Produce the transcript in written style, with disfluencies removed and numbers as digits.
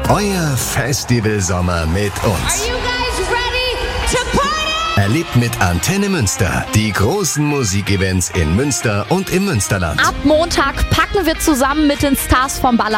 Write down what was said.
Euer Festivalsommer mit uns. Are you guys ready to party? Erlebt mit Antenne Münster die großen Musikevents in Münster und im Münsterland. Ab Montag packen wir zusammen mit den Stars vom Baller